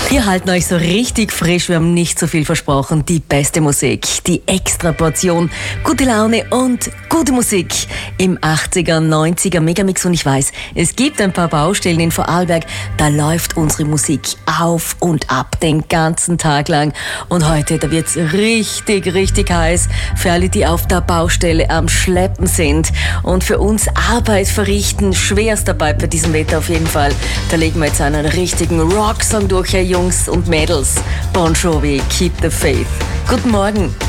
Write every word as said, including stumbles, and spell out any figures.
Wir halten euch so richtig frisch, wir haben nicht so viel versprochen. Die beste Musik, die Extraportion, gute Laune und gute Musik im achtziger, neunziger Megamix. Und ich weiß, es gibt ein paar Baustellen in Vorarlberg, da läuft unsere Musik auf und ab den ganzen Tag lang. Und heute, da wird's richtig, richtig heiß für alle, die auf der Baustelle am Schleppen sind und für uns Arbeit verrichten. Schwerst dabei bei diesem Wetter auf jeden Fall. Da legen wir jetzt einen richtigen Rocksong durch, Herr Jungs und Mädels. Bon Jovi, Keep the Faith. Guten Morgen.